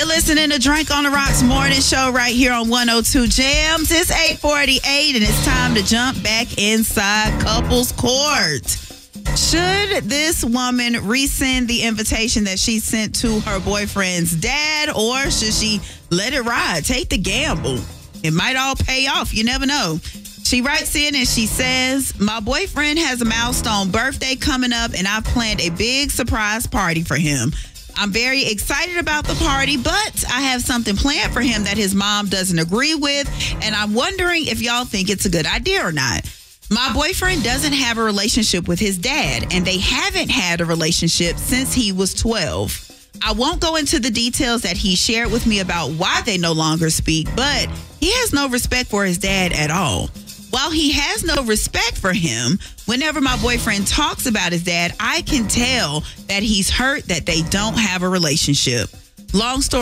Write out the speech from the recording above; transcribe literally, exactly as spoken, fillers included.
You're listening to Drink on the Rocks morning show right here on one oh two Jams. It's eight forty-eight and it's time to jump back inside couples court. Should this woman rescind the invitation that she sent to her boyfriend's dad, or should she let it ride? Take the gamble. It might all pay off. You never know. She writes in and she says, my boyfriend has a milestone birthday coming up and I've planned a big surprise party for him. I'm very excited about the party, but I have something planned for him that his mom doesn't agree with, and I'm wondering if y'all think it's a good idea or not. My boyfriend doesn't have a relationship with his dad, and they haven't had a relationship since he was twelve. I won't go into the details that he shared with me about why they no longer speak, but he has no respect for his dad at all. While he has no respect for him, whenever my boyfriend talks about his dad, I can tell that he's hurt that they don't have a relationship. Long story